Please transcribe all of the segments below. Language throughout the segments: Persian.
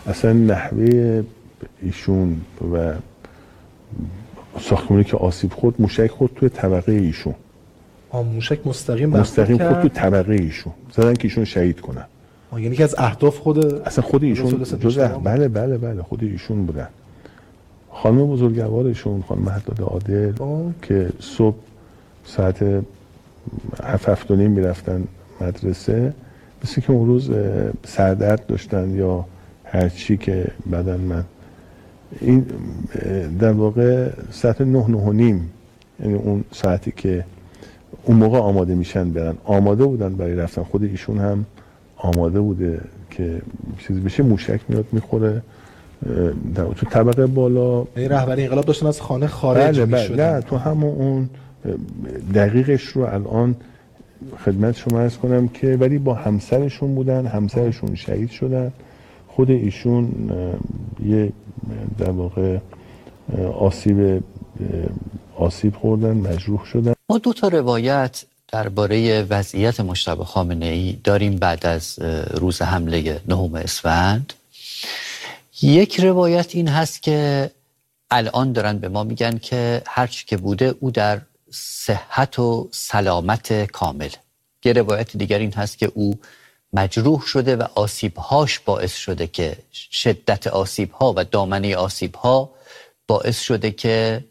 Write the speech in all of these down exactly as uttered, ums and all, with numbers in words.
اصلا نحوه ایشون و ساختمانی که آسیب خورد، موشک خورد توی طبقه ایشون. آه موشک مستقیم مستقیم خورد توی طبقه ایشون، زدن که ایشون شهید کنن. آه یعنی که از اهداف خود اصلا خود ایشون جزء بله بله بله خود ایشون بودن. خانم بزرگوارشون خانم مهداد عادل آه. که صبح ساعت هفت هفت و نیم میرفتن مدرسه، مثل که اون روز سردرد داشتن یا هر چی که بدن من این در واقع ساعت نه نه و نیم، یعنی اون ساعتی که اون موقع آماده میشن برن، آماده بودن برای رفتن. خود ایشون هم آماده بوده که چیزی بشه، موشک میاد میخوره در تو طبقه بالا. رهبر انقلاب داشتن از خانه خارج بله بله میشدن. نه تو همون اون دقیقش رو الان خدمت شما عرض کنم که ولی با همسرشون بودن، همسرشون شهید شدن، خود ایشون یه در واقع آسیب آسیب خوردن، مجروح شدن. ما دو تا روایت درباره وضعیت مجتبی خامنه‌ای داریم بعد از روز حمله نهم اسفند. یک روایت این هست که الان دارن به ما میگن که هرچی که بوده او در صحت و سلامت کامل. یه روایت دیگر این هست که او مجروح شده و آسیبهاش باعث شده که شدت آسیبها و دامنه آسیبها باعث شده که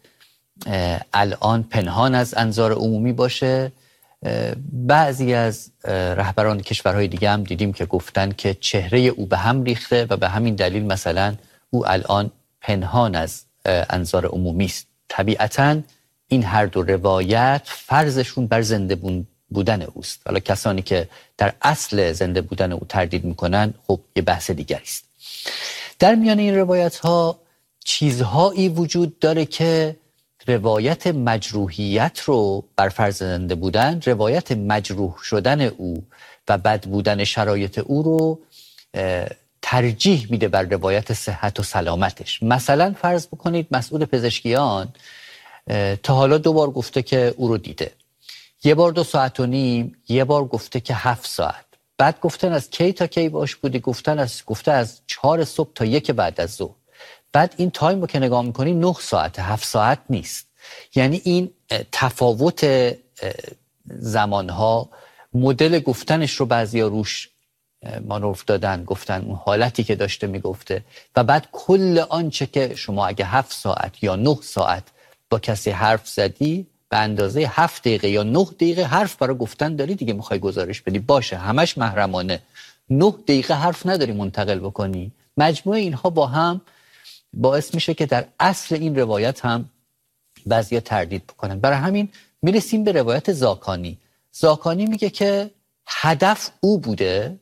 الان پنهان از انظار عمومی باشه. بعضی از رهبران کشورهای دیگه هم دیدیم که گفتن که چهره او به هم ریخته و به همین دلیل مثلا او الان پنهان از انظار عمومی است. طبیعتاً این هر دو روایت فرضشون بر زنده بودن اوست. حالا کسانی که در اصل زنده بودن او تردید میکنن خب یه بحث دیگری است. در میان این روایت ها چیزهایی وجود داره که روایت مجروحیت رو بر فرض زنده بودن، روایت مجروح شدن او و بد بودن شرایط او رو ترجیح میده بر روایت صحت و سلامتش. مثلا فرض بکنید مسئول پزشکیان تا حالا دو بار گفته که او رو دیده، یه بار دو ساعت و نیم، یه بار گفته که هفت ساعت. بعد گفتن از کی تا کی باش بودی، گفتن از گفته از چهار صبح تا یک بعد از ظهر. بعد این تایم رو که نگاه میکنی نه ساعت، هفت ساعت نیست. یعنی این تفاوت زمانها، مدل گفتنش رو بعضیا روش مانور دادن، گفتن اون حالتی که داشته میگفته و بعد کل آنچه که شما اگه هفت ساعت یا نه ساعت با کسی حرف زدی به اندازه هفت دقیقه یا نه دقیقه حرف برای گفتن داری دیگه، میخوای گزارش بدی باشه همش محرمانه، نه دقیقه حرف نداری منتقل بکنی. مجموعه اینها با هم باعث میشه که در اصل این روایت هم بعضیا تردید بکنن. برای همین میرسیم به روایت زاکانی. زاکانی میگه که هدف او بوده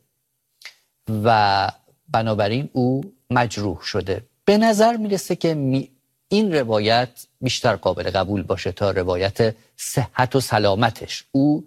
و بنابراین او مجروح شده. به نظر میرسه که می این روایت بیشتر قابل قبول باشه تا روایت صحت و سلامتش. او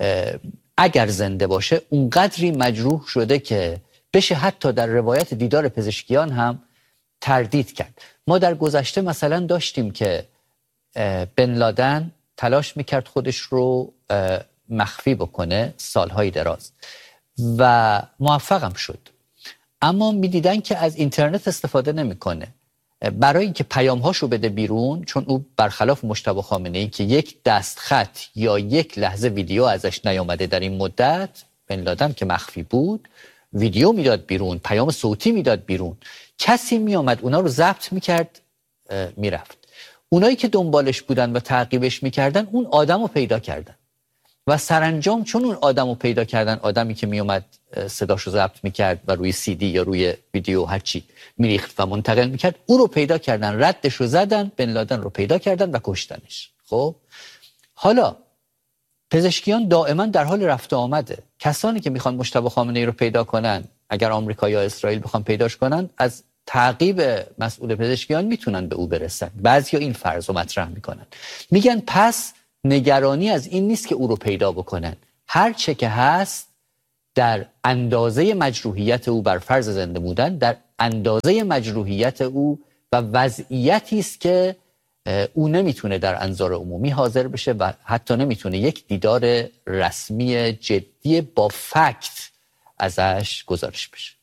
اگر زنده باشه اونقدری مجروح شده که بشه حتی در روایت دیدار پزشکیان هم تردید کرد. ما در گذشته مثلا داشتیم که بن لادن تلاش میکرد خودش رو مخفی بکنه سالهای دراز و موفقم شد، اما میدیدن که از اینترنت استفاده نمیکنه برای اینکه پیام‌هاشو بده بیرون، چون او برخلاف مجتبی خامنه‌ای که یک دستخط یا یک لحظه ویدیو ازش نیامده در این مدت، بن لادن که مخفی بود ویدیو میداد بیرون، پیام صوتی میداد بیرون، کسی میامد اونا رو ضبط میکرد میرفت. اونایی که دنبالش بودن و تعقیبش میکردن اون آدم رو پیدا کردن و سرانجام چون اون آدم رو پیدا کردن، آدمی که میومد صداش رو ضبط میکرد و روی سی دی یا روی ویدیو هرچی میریخت و منتقل میکرد، او رو پیدا کردن، ردش رو زدن، بن لادن رو پیدا کردن و کشتنش. خب حالا پزشکیان دائما در حال رفت و آمده. کسانی که میخوان مجتبی خامنه‌ای رو پیدا کنن، اگر آمریکا یا اسرائیل بخوان پیداش کنن، از تعقیب مسئول پزشکیان میتونن به او برسن. بعضیا این فرض رو مطرح میکنن، میگن پس نگرانی از این نیست که او رو پیدا بکنن، هر چه که هست در اندازه مجروحیت او بر فرض زنده بودن، در اندازه مجروحیت او و وضعیتی است که او نمیتونه در انظار عمومی حاضر بشه و حتی نمیتونه یک دیدار رسمی جدی با فکت ازش گزارش بشه.